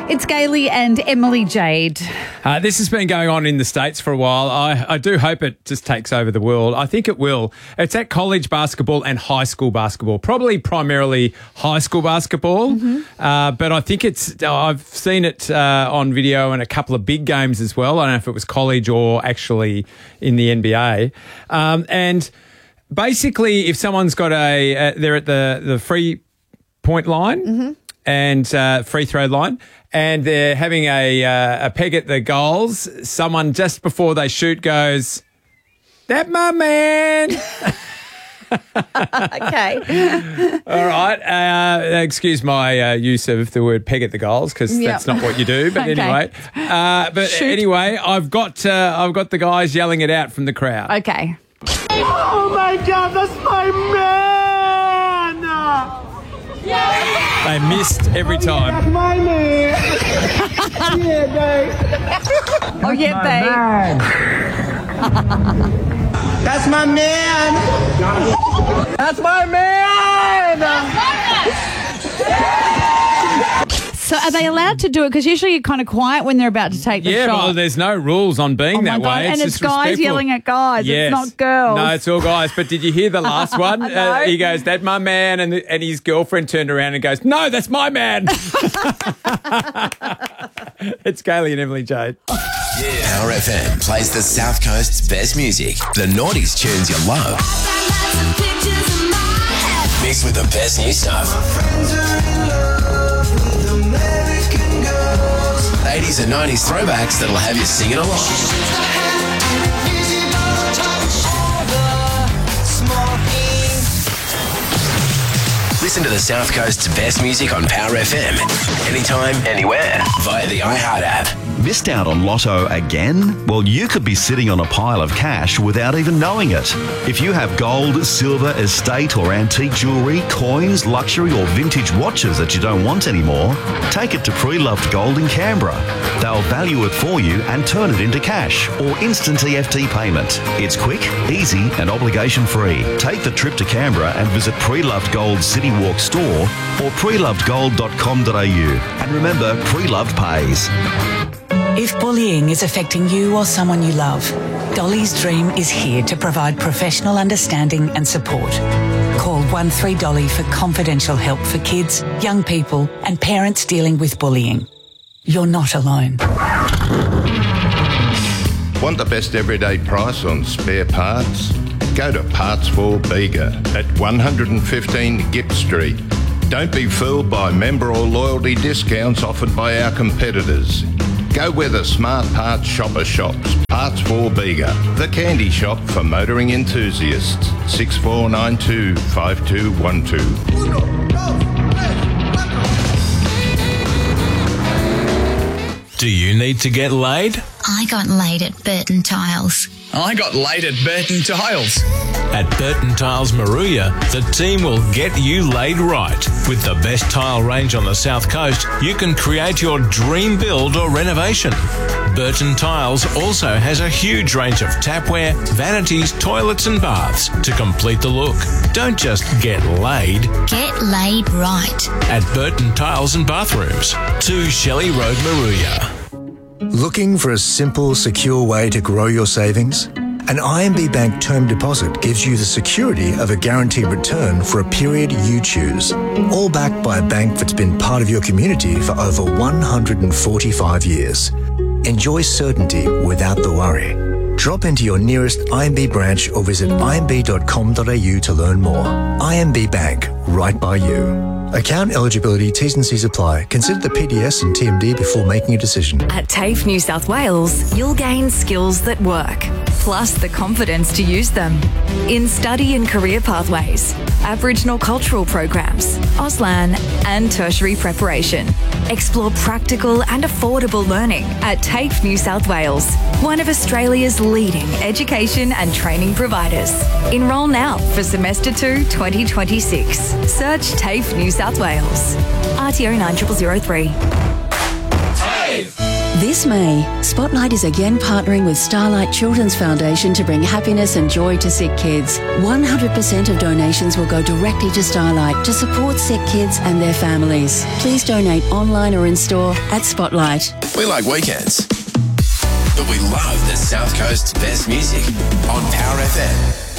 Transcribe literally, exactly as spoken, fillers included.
It's Gailey and Emily Jade. Uh, this has been going on in the States for a while. I, I do hope it just takes over the world. I think it will. It's at college basketball and high school basketball, probably primarily high school basketball. Mm-hmm. Uh, but I think it's, I've seen it uh, on video in a couple of big games as well. I don't know if it was college or actually in the N B A. Um, and basically, if someone's got a, uh, they're at the, the free point line, mm-hmm. and uh, free throw line, and they're having a uh, a peg at the goals. Someone just before they shoot goes, "That my man." Okay. All right. Uh, excuse my uh, use of the word "peg at the goals" because Yep. that's not what you do. But Okay. anyway, uh, but Shoot. anyway, I've got uh, I've got the guys yelling it out from the crowd. Okay. Oh my God, that's my man! They missed every time. That's my man! Yeah, babe. Oh, yeah, babe. That's my man! That's my man! So are they allowed to do it? Because usually you're kind of quiet when they're about to take the Yeah, shot. well, there's no rules on being Oh my that God, way. and it's just guys respectful. yelling at guys. Yes. It's not girls. No, it's all guys. But did you hear the last one? No. uh, he goes, "That my man," and and his girlfriend turned around and goes, "No, that's my man." It's Gailey and Emily Jade. Power F M plays the South Coast's best music. The noughties tunes you love. Mixed with the best new stuff. eighties and nineties throwbacks that'll have you singing along. Listen to the South Coast's best music on Power F M. Anytime, anywhere. Via the iHeart app. Missed out on Lotto again? Well, you could be sitting on a pile of cash without even knowing it. If you have gold, silver, estate or antique jewellery, coins, luxury or vintage watches that you don't want anymore, take it to Pre-Loved Gold in Canberra. They'll value it for you and turn it into cash or instant E F T payment. It's quick, easy and obligation free. Take the trip to Canberra and visit Pre-Loved Gold City Walk store or preloved gold dot com dot a u. And remember, Pre-Loved pays. If bullying is affecting you or someone you love, Dolly's Dream is here to provide professional understanding and support. Call one three Dolly for confidential help for kids, young people and parents dealing with bullying. You're not alone. Want the best everyday price on spare parts? Go to Parts for Bega at one fifteen Gipp Street. Don't be fooled by member or loyalty discounts offered by our competitors. Go where the smart parts shopper shops. Parts for Bega, the candy shop for motoring enthusiasts. six four nine two, five two one two. Do you need to get laid? I got laid at Burton Tiles. I got laid at Burton Tiles. At Burton Tiles Maruya, the team will get you laid right. With the best tile range on the South Coast, you can create your dream build or renovation. Burton Tiles also has a huge range of tapware, vanities, toilets and baths to complete the look. Don't just get laid. Get laid right. At Burton Tiles and Bathrooms, two Shelley Road, Maruya. Looking for a simple, secure way to grow your savings? An I M B Bank term deposit gives you the security of a guaranteed return for a period you choose, all backed by a bank that's been part of your community for over one hundred forty-five years. Enjoy certainty without the worry. Drop into your nearest I M B branch or visit i m b dot com dot a u to learn more. I M B Bank, right by you. Account eligibility, T's and C's apply. Consider the P D S and T M D before making a decision. At TAFE New South Wales, you'll gain skills that work, plus the confidence to use them. In study and career pathways, Aboriginal cultural programs, Auslan and tertiary preparation. Explore practical and affordable learning at TAFE New South Wales, one of Australia's leading education and training providers. Enrol now for semester two twenty twenty-six. Search TAFE New South Wales. R T O nine zero zero zero three. This May, Spotlight is again partnering with Starlight Children's Foundation to bring happiness and joy to sick kids. one hundred percent of donations will go directly to Starlight to support sick kids and their families. Please donate online or in store at Spotlight. We like weekends, but we love the South Coast's best music on Power F M.